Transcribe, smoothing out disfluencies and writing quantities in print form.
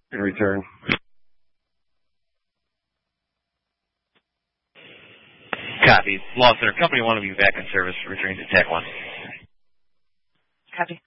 in return. Copy. Law Center, Company 1 will be back in service, returning to TAC 1. Copy.